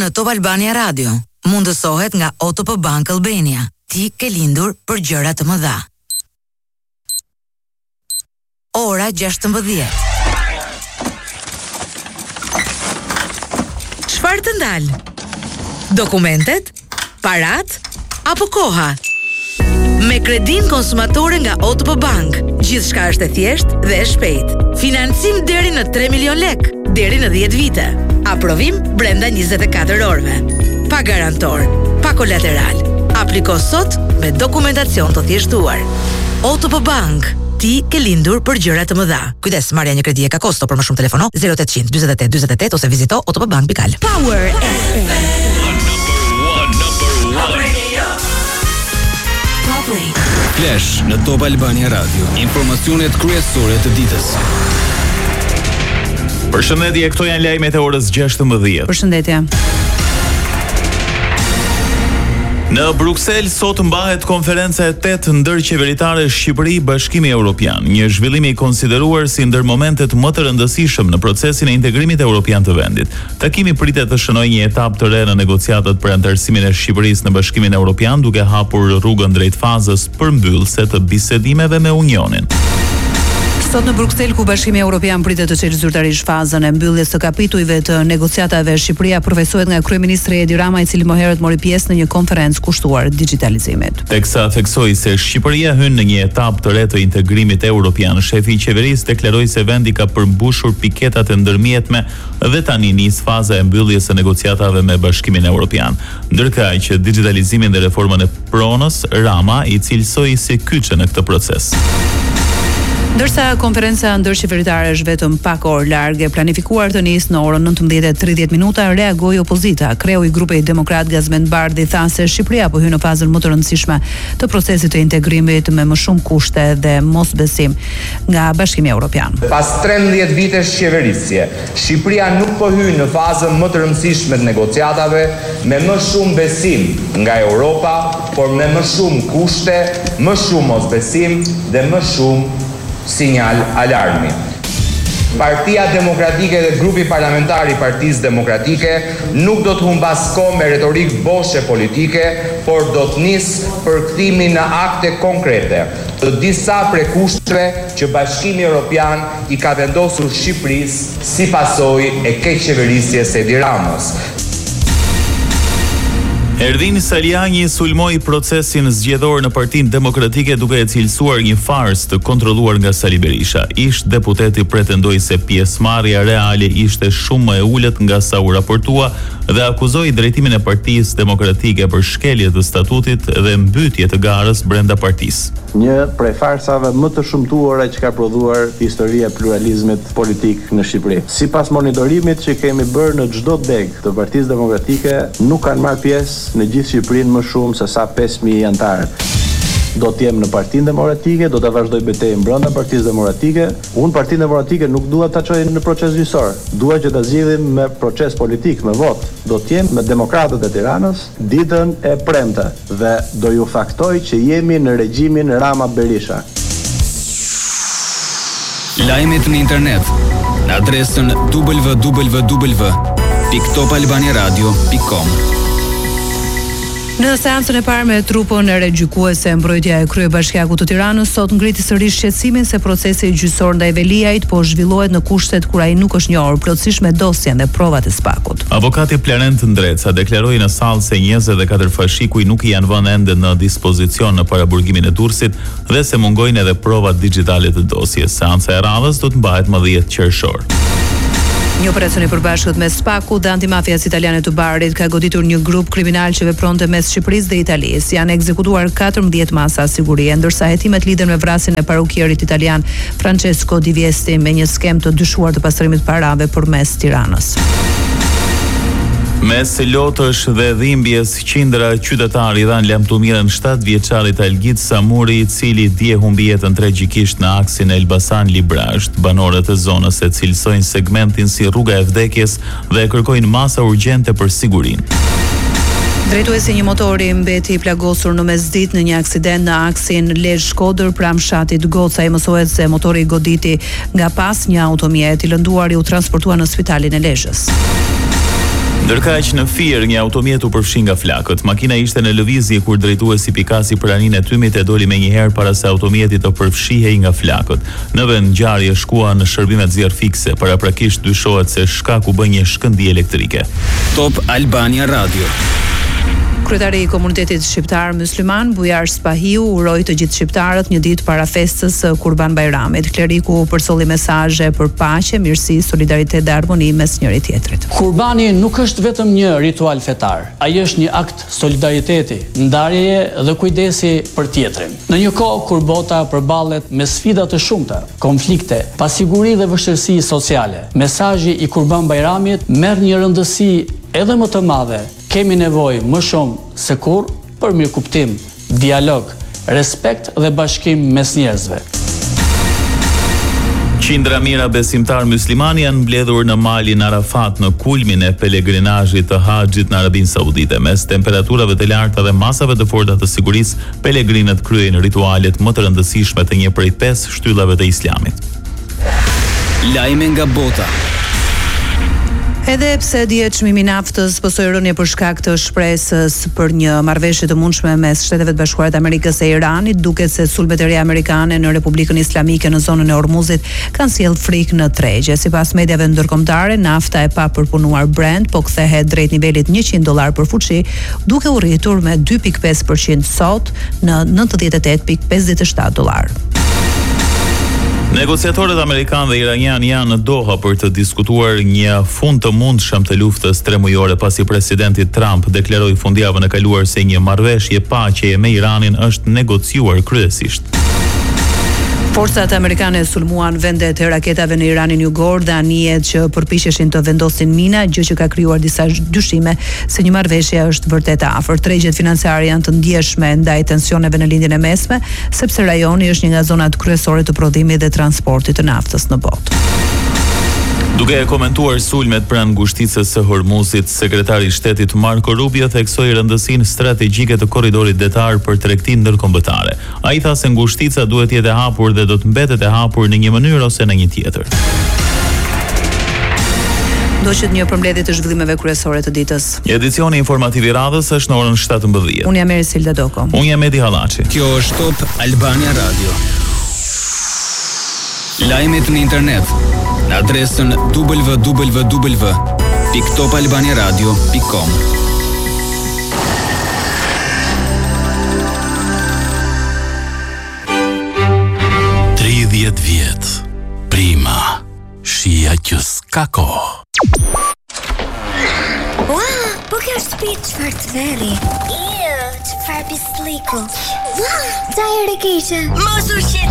në Top Albania Radio. Mundësohet nga OTP Bank Albania. Ti ke lindur për gjëra të mëdha. Ora 16. Çfarë të ndal? Dokumentet? Parat? Apo koha? Me kredin konsumatore nga OTP Bank, gjithçka është e thjeshtë dhe e shpejtë. Financim deri në 3 milion lek, deri në 10 vite. Aprovim brenda 24 orëve. Pa garantor, pa kolateral. Apliko sot me dokumentacion të thjeshtuar. OTP Bank, ti ke lindur për gjëra të mëdha. Kujdes, marrja një kredi e ka kosto, për më shumë telefono 0800 48 48 ose vizito otpbank.al. Power FM. Flash në Top Albania Radio. Informacionet kryesore të ditës. Përshëndetje, këto janë lajmet e orës 16. Përshëndetje. Në Bruksel sot mbahet konferenca e 8 ndërqeveritare Shqipëri-Bashkimi Evropian, një zhvillim i konsideruar si ndër momentet më të rëndësishëm në procesin e integrimit evropian të vendit. Takimi pritet të shënojë një etapë të re në negociatat për anëtarësimin e Shqipërisë në Bashkimin Evropian, duke hapur rrugën drejt fazës përmbyllëse të bisedimeve me Unionin. Sot në Bruksel, ku Bashkimi Evropian pritet të çelë zyrtarisht fazën e mbylljes së kapitujve të negociatave, Shqipëria përfaqësohet nga kryeministri Edi Rama, i cili më herët mori pjesë në një konferencë kushtuar digitalizimit. Teksa theksoi se Shqipëria hyn në një etapë të re të integrimit evropian, shefi i qeverisë deklaroi se vendi ka përmbushur piketat e ndërmjetme dhe tani nis faza e mbylljes së negociatave me Bashkimin Evropian. Ndërkaq që digitalizimin dhe reformën e pronës, Rama i cilësoi si kyçe në këtë proces. Ndërsa konferenca ndërqeveritare është vetëm pak orë larg e planifikuar të nisë në orën 19:30, reagoi opozita. Kreu i grupit Demokrat Gazmend Bardhi tha se Shqipëria po hyn në fazën më të rëndësishme të procesit të integrimit me më shumë kushte dhe mosbesim nga Bashkimi Evropian. Pas 13 vitesh qeverisje, Shqipëria nuk po hyn në fazën më të rëndësishme të negociatave me më shumë besim nga Europa, por me më shumë kushte, më shumë mosbesim dhe më shumë sinjal alarmi. Partia Demokratike dhe grupi parlamentar i Partisë Demokratike nuk do të humbas kohë me retorik boshe politike, por do të nisë përkthimin në akte konkrete të disa prej kushteve që Bashkimi Evropian i ka vendosur Shqipërisë si pasojë e keqeverisjes së Edi Ramës. Erdin Saliani sulmoi procesin zgjedhor në Partinë Demokratike duke e cilësuar një farsë të kontrolluar nga Sali Berisha. Ish deputeti pretendoi se pjesëmarrja reale ishte shumë më e ulët nga sa u raportua dhe akuzoi drejtimin e Partisë Demokratike për shkelje të statutit dhe mbytje të garës brenda partisë. Një prej farsave më të shëmtuara që ka prodhuar historia e pluralizmit politik në Shqipëri. Sipas monitorimit që kemi bërë në çdo deg të Partisë Demokratike, nuk kanë marrë pjesë në gjithë Shqipërinë më shumë se sa 5.000 anëtarë. Do të jem në Partinë Demokratike, do ta vazhdoj betejën brenda Partisë Demokratike. Unë Partinë Demokratike nuk dua ta çoj në proces gjyqësor. Dua që ta zgjidhim me proces politik, me vot. Do të jem me demokratët e Tiranës ditën e premte dhe do ju faktoj që jemi në regjimin Rama Berisha. Lajmet në internet në adresën www.topalbaniaradio.com. Në seancën e parë me trupën e regjykuese, mbrojtja e kryebashkiakut të Tiranës sot ngriti sërish shqetësimin se procesi gjyqësor ndaj Veliajt po zhvillohet në kushtet kur ai nuk është njohur plotësisht me dosjen dhe provat e Spakut. Avokati Plarent Ndreca deklaroi në sallë se 24 fashikuj nuk i janë vënë ende në dispozicion në paraburgimin e Durrësit dhe se mungojnë edhe provat digjitale të dosjes. Seanca e radhës do të mbahet më 10 qershor. Një operacion i përbashkët me Spaku dhe antimafias italiane të Barit ka goditur një grup kriminal që vepronte mes Shqipërisë dhe Italisë. Janë ekzekutuar 14 masa sigurie, ndërsa hetimet lidhen me vrasjen e parukierit italian Francesco Di Viesti me një skem të dyshuar të pastrimit parave përmes Tiranës. Mes lotësh dhe dhimbjes, qindra qytetarë i dhanë lamtumirën 7 vjeçarit Algit Samuri, i cili dje humbi jetën tragjikisht në aksin Elbasan-Librazh. Banorët e zonës e cilësojnë segmentin si rruga e vdekjes dhe kërkojnë masa urgjente për sigurinë. Drejtuesi një motori mbeti i plagosur në mesditë në një aksident në aksin Lezhë-Shkodër pranë fshatit Goca. I mësohet se motori goditi nga pas një automjet, i lënduari u transportua në spitalin e Lezhës. Ndërkaq në Fier një automjet u përfshi nga flakët. Makina ishte në lëvizje kur drejtuesi pikasi praninë e tymit e doli menjëherë para se automjeti të përfshihej nga flakët. Në vend ngjarje shkua në shërbimet zjarr fikse, paraprakisht dyshohet se shkaku bën një shkëndijë elektrike. Top Albania Radio. Kryetari i komunitetit shqiptar musliman Bujar Spahiu uroi të gjithë shqiptarët një ditë para festës së Kurban Bayramit. Kleriku përsolli mesazhe për paqe, mirësi, solidaritet dhe harmoni mes njëri tjetrit. Kurbani nuk është vetëm një ritual fetar, ai është një akt solidariteti, ndarjeje dhe kujdesi për tjetrin. Në një kohë kur bota përballet me sfida të shumta, konflikte, pasiguri dhe vështirësi sociale, mesazhi i Kurban Bayramit merr një rëndësi edhe më të madhe. Kemi nevojë më shumë se kurrë për mirëkuptim, dialog, respekt dhe bashkim mes njerëzve. Qindra mijëra besimtar musliman janë mbledhur në malin Arafat në kulmin e pelegrinazhit të Haxhit në Arabinë Saudite. Mes temperaturave të larta dhe masave të forta të sigurisë, pelegrinët kryejnë ritualet më të rëndësishme të një prej 5 shtyllave të Islamit. Lajme nga bota. Edhe pse dihet çmimi i naftës posoi rënje për shkak të shpresës për një marrëveshje të mundshme mes Shteteve të Bashkuara të Amerikës e Iranit, duket se sulmet e reja amerikane në Republikën Islamike në zonën e Hormuzit kanë sjellë frikë në tregje. Sipas mediave ndërkombëtare, nafta e papërpunuar Brent po kthehet drejt nivelit $100 për fuqi, duke u rritur me 2.5% sot në $98.57. Negociatorët amerikanë dhe iranian janë në Doha për të diskutuar një fund të mundshëm të luftës tremujore pasi presidenti Trump deklaroi fundjavën e kaluar se një marrëveshje paqeje me Iranin është negociuar kryesisht. Forcat amerikane sulmuan vendet e raketave në Iranin jugor dhe anijet që përpiqeshin të vendosin mina, gjë që ka krijuar disa dyshime se një marrëveshje është vërtet afër. Tregjet financiare janë të ndjeshme ndaj tensioneve në lindjen e mesme, sepse rajoni është një nga zonat kryesore të prodhimit dhe transportit të naftës në botë. Duke e komentuar sulmet pranë ngushticës së Hormuzit, sekretari i shtetit Marco Rubio theksoi rëndësinë strategjike të korridorit detar për tregtinë ndërkombëtare. Ai tha se ngushtica duhet të jetë e hapur dhe do të mbetet e hapur në një mënyrë ose në një tjetër. Ndoqet një përmbledhje të zhvillimeve kryesore të ditës. Edicioni informativ i radhës është në orën 17:00. Unë jam Ersilda Doko. Unë jam Edi Hallaçi. Kjo është Top Albania Radio. Lajmet në internet në adresën www.topalbaniaradio.com. 30 vjet. Prima. Shija që s'ka kohë. Ua, po kjo shtëpi çfarë të veri. Çfarë pisliku. Ua, çaj rekeqe. Mos u shit